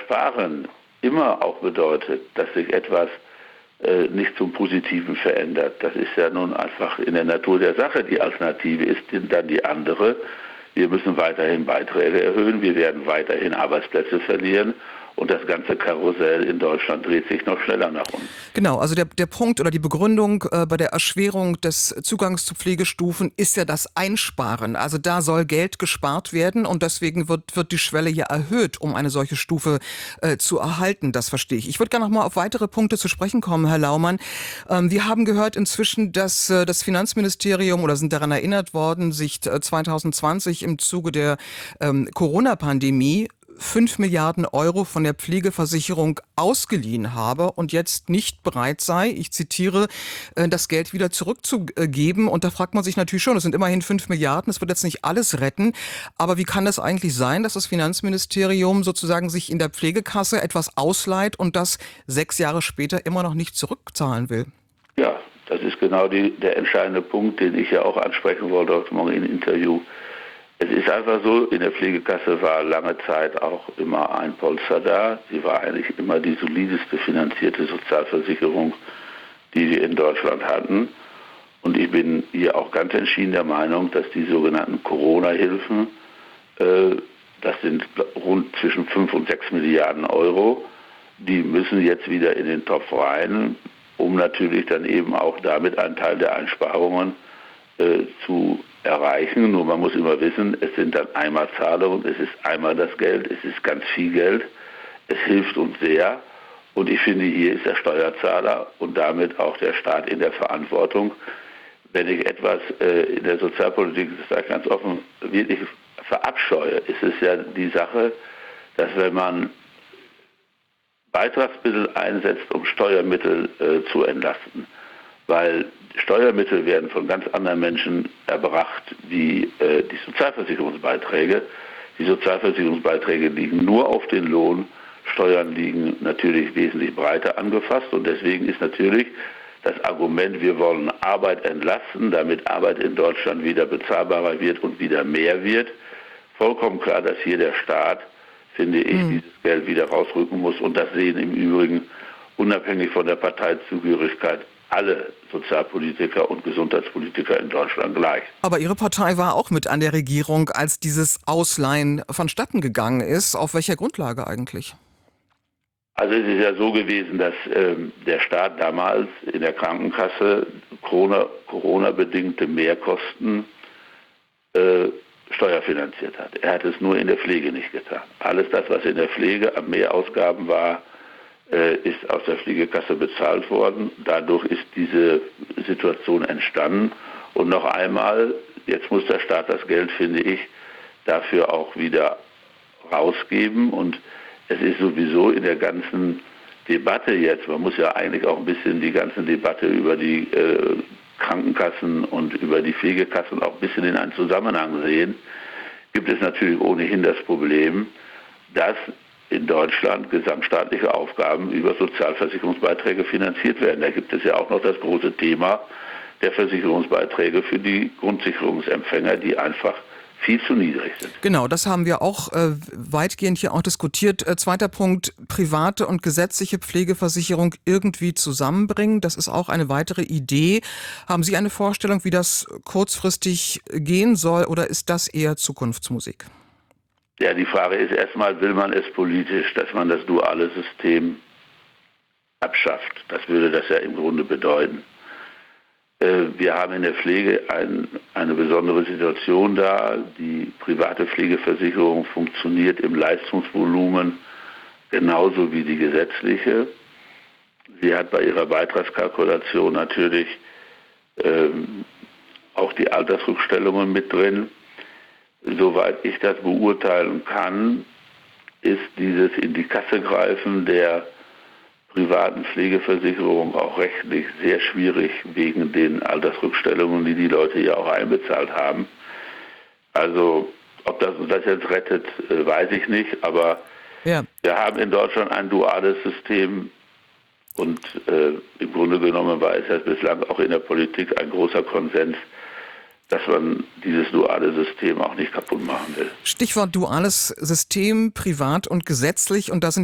Sparen immer auch bedeutet, dass sich etwas nicht zum Positiven verändert. Das ist ja nun einfach in der Natur der Sache. Die Alternative ist dann die andere. Wir müssen weiterhin Beiträge erhöhen, wir werden weiterhin Arbeitsplätze verlieren und das ganze Karussell in Deutschland dreht sich noch schneller nach unten. Genau, also der Punkt oder die Begründung bei der Erschwerung des Zugangs zu Pflegestufen ist ja das Einsparen. Also da soll Geld gespart werden und deswegen wird die Schwelle ja erhöht, um eine solche Stufe zu erhalten. Das verstehe ich. Ich würde gerne noch mal auf weitere Punkte zu sprechen kommen, Herr Laumann. Wir haben gehört inzwischen, dass das Finanzministerium oder sind daran erinnert worden, sich 2020 im Zuge der Corona-Pandemie 5 Milliarden Euro von der Pflegeversicherung ausgeliehen habe und jetzt nicht bereit sei, ich zitiere, das Geld wieder zurückzugeben. Und da fragt man sich natürlich schon, das sind immerhin 5 Milliarden, das wird jetzt nicht alles retten. Aber wie kann das eigentlich sein, dass das Finanzministerium sozusagen sich in der Pflegekasse etwas ausleiht und das 6 Jahre später immer noch nicht zurückzahlen will? Ja, das ist genau der entscheidende Punkt, den ich ja auch ansprechen wollte heute Morgen im Interview. Es ist einfach so, in der Pflegekasse war lange Zeit auch immer ein Polster da. Sie war eigentlich immer die solideste finanzierte Sozialversicherung, die wir in Deutschland hatten. Und ich bin hier auch ganz entschieden der Meinung, dass die sogenannten Corona-Hilfen, das sind rund zwischen 5 und 6 Milliarden Euro, die müssen jetzt wieder in den Topf rein, um natürlich dann eben auch damit einen Teil der Einsparungen zu erreichen. Nur man muss immer wissen, es sind dann Einmalzahlungen, es ist einmal das Geld, es ist ganz viel Geld, es hilft uns sehr und ich finde, hier ist der Steuerzahler und damit auch der Staat in der Verantwortung. Wenn ich etwas in der Sozialpolitik, das sage ich ganz offen, wirklich verabscheue, ist es ja die Sache, dass wenn man Beitragsmittel einsetzt, um Steuermittel zu entlasten, weil Steuermittel werden von ganz anderen Menschen erbracht wie die Sozialversicherungsbeiträge. Die Sozialversicherungsbeiträge liegen nur auf den Lohn, Steuern liegen natürlich wesentlich breiter angefasst und deswegen ist natürlich das Argument, wir wollen Arbeit entlasten, damit Arbeit in Deutschland wieder bezahlbarer wird und wieder mehr wird, vollkommen klar, dass hier der Staat, finde ich, dieses Geld wieder rausrücken muss und das sehen im Übrigen unabhängig von der Parteizugehörigkeit alle Sozialpolitiker und Gesundheitspolitiker in Deutschland gleich. Aber Ihre Partei war auch mit an der Regierung, als dieses Ausleihen vonstatten gegangen ist. Auf welcher Grundlage eigentlich? Also es ist ja so gewesen, dass der Staat damals in der Krankenkasse Corona-bedingte Mehrkosten steuerfinanziert hat. Er hat es nur in der Pflege nicht getan. Alles das, was in der Pflege an Mehrausgaben war, ist aus der Pflegekasse bezahlt worden. Dadurch ist diese Situation entstanden. Und noch einmal, jetzt muss der Staat das Geld, finde ich, dafür auch wieder rausgeben. Und es ist sowieso in der ganzen Debatte jetzt, man muss ja eigentlich auch ein bisschen die ganze Debatte über die Krankenkassen und über die Pflegekassen auch ein bisschen in einen Zusammenhang sehen, gibt es natürlich ohnehin das Problem, dass in Deutschland gesamtstaatliche Aufgaben über Sozialversicherungsbeiträge finanziert werden. Da gibt es ja auch noch das große Thema der Versicherungsbeiträge für die Grundsicherungsempfänger, die einfach viel zu niedrig sind. Genau, das haben wir auch weitgehend hier auch diskutiert. Zweiter Punkt, private und gesetzliche Pflegeversicherung irgendwie zusammenbringen. Das ist auch eine weitere Idee. Haben Sie eine Vorstellung, wie das kurzfristig gehen soll oder ist das eher Zukunftsmusik? Ja, die Frage ist erstmal, will man es politisch, dass man das duale System abschafft? Das würde das ja im Grunde bedeuten. Wir haben in der Pflege eine besondere Situation da. Die private Pflegeversicherung funktioniert im Leistungsvolumen genauso wie die gesetzliche. Sie hat bei ihrer Beitragskalkulation natürlich auch die Altersrückstellungen mit drin. Soweit ich das beurteilen kann, ist dieses in die Kasse greifen der privaten Pflegeversicherung auch rechtlich sehr schwierig wegen den Altersrückstellungen, die die Leute ja auch einbezahlt haben. Also ob das uns das jetzt rettet, weiß ich nicht, aber ja. Wir haben in Deutschland ein duales System und im Grunde genommen war es ja bislang auch in der Politik ein großer Konsens, dass man dieses duale System auch nicht kaputt machen will. Stichwort duales System, privat und gesetzlich. Und da sind